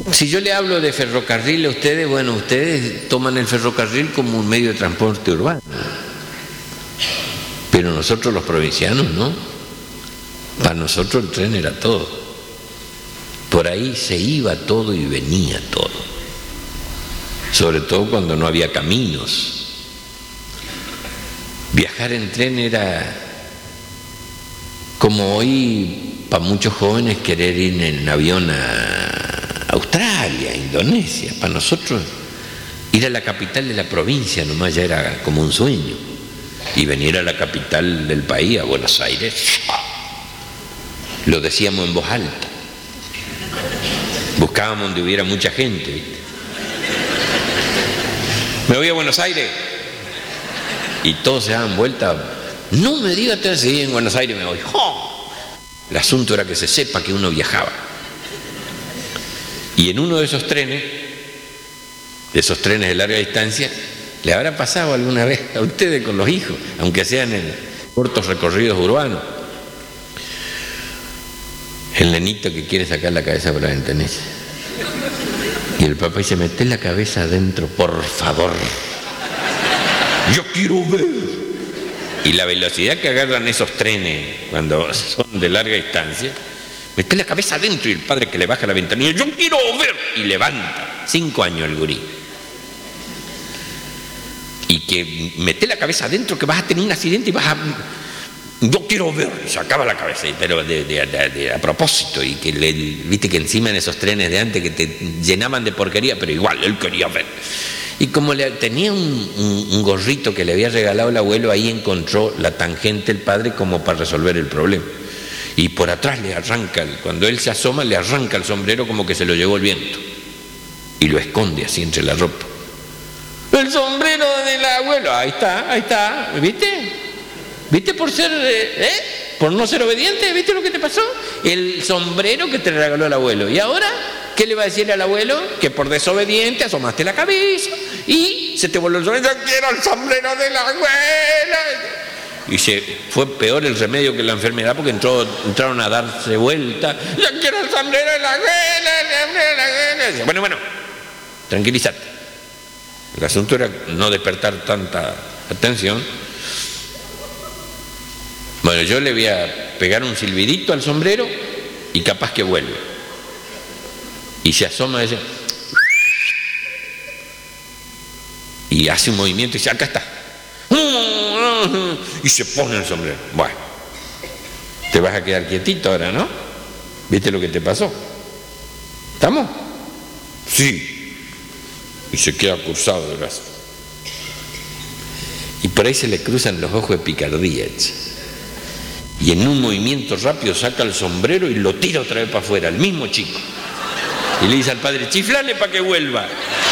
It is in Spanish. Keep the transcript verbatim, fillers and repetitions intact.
Si yo le hablo de ferrocarril a ustedes, bueno, ustedes toman el ferrocarril como un medio de transporte urbano. Pero nosotros los provincianos, ¿no? Para nosotros el tren era todo. Por ahí se iba todo y venía todo. Sobre todo cuando no había caminos. Viajar en tren era como hoy para muchos jóvenes querer ir en avión a Australia, Indonesia. Para nosotros ir a la capital de la provincia nomás ya era como un sueño. Y venir a la capital del país, a Buenos Aires, lo decíamos en voz alta. Buscábamos donde hubiera mucha gente, ¿viste? Me voy a Buenos Aires. Y todos se daban vuelta. No me digas que sí, en Buenos Aires me voy. ¡Oh! El asunto era que se sepa que uno viajaba. Y en uno de esos trenes, de esos trenes de larga distancia, ¿le habrá pasado alguna vez a ustedes con los hijos, aunque sean en cortos recorridos urbanos? El nenito que quiere sacar la cabeza por la ventanilla. Y el papá dice, mete la cabeza adentro, por favor. Yo quiero ver. Y la velocidad que agarran esos trenes cuando son de larga distancia, mete la cabeza adentro y el padre que le baja la ventanilla, yo quiero ver. Y levanta. Cinco años el gurí. Y que mete la cabeza adentro que vas a tener un accidente y vas a... Yo quiero ver. Y sacaba la cabeza, pero de, de, de, de, a propósito. Y que le, viste que encima en esos trenes de antes que te llenaban de porquería, pero igual él quería ver. Y como le, tenía un, un, un gorrito que le había regalado el abuelo, ahí encontró la tangente el padre como para resolver el problema. Y por atrás le arranca, cuando él se asoma, le arranca el sombrero como que se lo llevó el viento. Y lo esconde así entre la ropa. El sombrero del abuelo, ahí está, ahí está, ¿viste? ¿Viste por ser, eh? Por no ser obediente, ¿viste lo que te pasó? El sombrero que te regaló el abuelo. ¿Y ahora qué le va a decir al abuelo? Que por desobediente asomaste la cabeza y se te volvió el sombrero. Yo quiero el sombrero de la abuela. Y se fue peor el remedio que la enfermedad porque entró, entraron a darse vuelta. Yo quiero el sombrero de la abuela, el sombrero de la abuela. Bueno, bueno, tranquilízate. El asunto era no despertar tanta atención. Bueno, yo le voy a pegar un silbidito al sombrero y capaz que vuelve. Y se asoma y dice, y hace un movimiento y dice, acá está. Y se pone el sombrero. Bueno, te vas a quedar quietito ahora, ¿no? ¿Viste lo que te pasó? ¿Estamos? Sí. Y se queda cruzado de brazos. Y por ahí se le cruzan los ojos de picardía. Y en un movimiento rápido saca el sombrero y lo tira otra vez para afuera, al mismo chico. Y le dice al padre, chiflale para que vuelva.